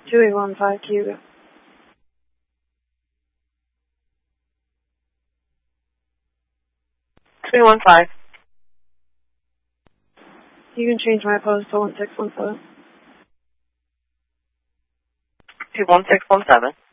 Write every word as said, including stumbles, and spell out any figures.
two eight one five Cuba. two one five. You can change my post to one six one seven. two one six one seven.